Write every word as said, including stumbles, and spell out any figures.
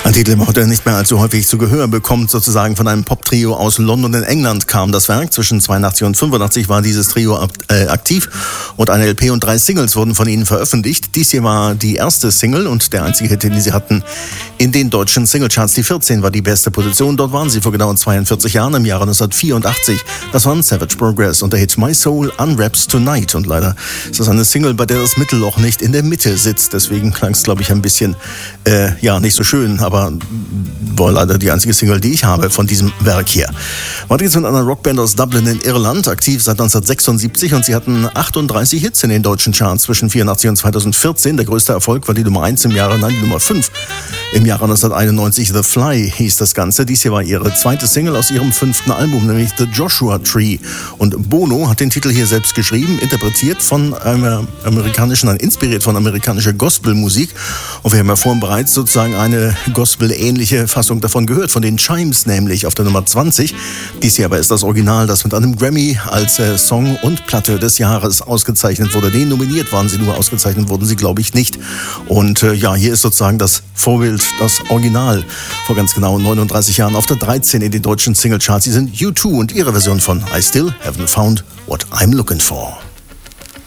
Ein Titel, der heute nicht mehr allzu häufig zu Gehör bekommt, sozusagen von einem Pop-Trio aus London in England kam das Werk. Zwischen zweiundachtzig und fünfundachtzig war dieses Trio äh, aktiv und eine L P und drei Singles wurden von ihnen veröffentlicht. Dies hier war die erste Single und der einzige Hit, den sie hatten in den deutschen Singlecharts. Die vierzehn war die beste Position. Dort waren sie vor genau zweiundvierzig Jahren im Jahre neunzehnhundertvierundachtzig. Das waren Savage Progress und der Hit My Soul Unwraps Tonight. Und leider ist das eine Single, bei der das Mittelloch nicht in der Mitte sitzt. Deswegen klang es, glaube ich, ein bisschen, äh, ja, nicht so schön. Aber war leider die einzige Single, die ich habe von diesem Werk hier. Weiter geht's mit einer Rockband aus Dublin in Irland, aktiv seit neunzehnhundertsechsundsiebzig, und sie hatten achtunddreißig Hits in den deutschen Charts zwischen vierundachtzig und zweitausendvierzehn. Der größte Erfolg war die Nummer eins im Jahre, nein, die Nummer fünf im Jahre neunzehnhunderteinundneunzig. The Fly hieß das Ganze. Dies hier war ihre zweite Single aus ihrem fünften Album, nämlich The Joshua Tree. Und Bono hat den Titel hier selbst geschrieben, interpretiert von einer amerikanischen, inspiriert von amerikanischer Gospelmusik. Und wir haben ja vorhin bereits sozusagen eine Gospel-ähnliche Fassung davon gehört, von den Chimes nämlich auf der Nummer zwanzig. Dies hier aber ist das Original, das mit einem Grammy als äh, Song und Platte des Jahres ausgezeichnet wurde. Nee, nominiert waren sie nur, ausgezeichnet wurden sie, glaube ich, nicht. Und äh, ja, hier ist sozusagen das Vorbild, das Original, vor ganz genau neununddreißig Jahren auf der dreizehn in den deutschen Singlecharts. Sie sind U zwei und ihre Version von I Still Haven't Found What I'm Looking For.